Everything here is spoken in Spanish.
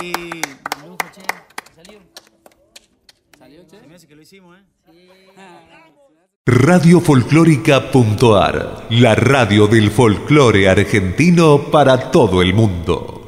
Sí, lujo, che. ¿Salió? ¿Salió, che? Se me hace que lo hicimos, ¿eh? Radiofolclórica.ar, la radio del folclore argentino para todo el mundo.